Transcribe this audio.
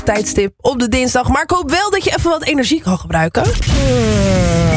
tijdstip op de dinsdag. Maar ik hoop wel dat je even wat energie kan gebruiken.